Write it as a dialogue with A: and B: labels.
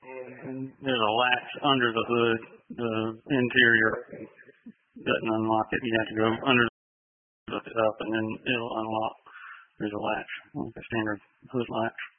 A: And there's a latch under the hood, the interior doesn't unlock it. You have to go under, lift it up, and then it'll unlock. There's a latch, like a standard hood latch.